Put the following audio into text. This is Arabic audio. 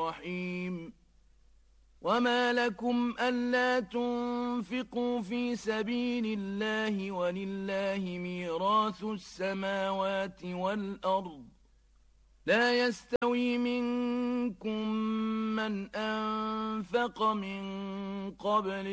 رحيم وما لكم ألا تنفقوا في سبيل الله ولله ميراث السماوات والأرض لا يستوي منكم من أنفق من قبل